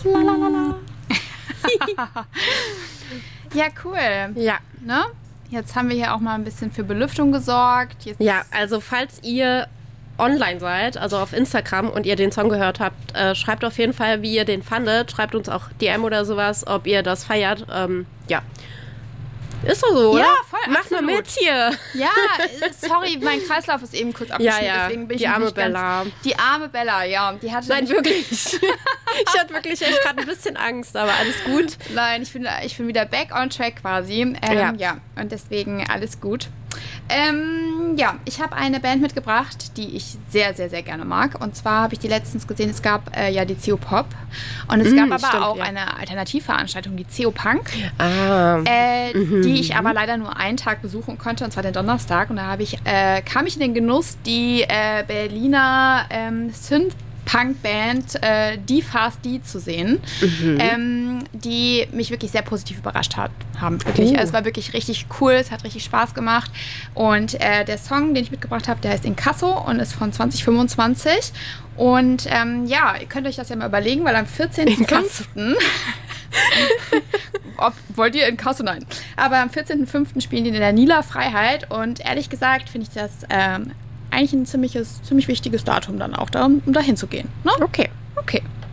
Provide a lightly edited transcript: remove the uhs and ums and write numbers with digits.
Lalalala. Ja, cool. Ja. Ne? Jetzt haben wir hier auch mal ein bisschen für Belüftung gesorgt. Jetzt Ja, also falls ihr online seid, also auf Instagram und ihr den Song gehört habt, schreibt auf jeden Fall, wie ihr den fandet. Schreibt uns auch DM oder sowas, ob ihr das feiert. Ja. Ist doch so, oder? Ja, voll, Mach mal mit hier. Ja, sorry, mein Kreislauf ist eben kurz abgeschnitten. Ja, deswegen bin ich die noch arme nicht ganz, Bella. Die arme Bella, ja. Die hatte Nein, wirklich. Ich hatte wirklich echt gerade ein bisschen Angst, aber alles gut. Nein, ich bin wieder back on track quasi. Ja, und deswegen alles gut. Ja, ich habe eine Band mitgebracht, die ich sehr, sehr, sehr gerne mag. Und zwar habe ich die letztens gesehen, es gab ja die CO Pop. Und es gab aber auch eine Alternativveranstaltung, die CO Punk. Die ich aber leider nur einen Tag besuchen konnte, und zwar den Donnerstag. Und da kam ich in den Genuss, die Berliner Synth-Punk-Band Die Fast Die zu sehen, die mich wirklich sehr positiv überrascht haben. Wirklich. Also es war wirklich richtig cool, es hat richtig Spaß gemacht. Und der Song, den ich mitgebracht habe, der heißt Inkasso und ist von 2025. Und ja, ihr könnt euch das ja mal überlegen, weil am 14.05. Wollt ihr Inkasso? Nein. Aber am 14.05. spielen die in der Nila Freiheit. Und ehrlich gesagt finde ich das eigentlich ein ziemlich wichtiges Datum dann auch, um da hinzugehen. Ne? Okay. Okay.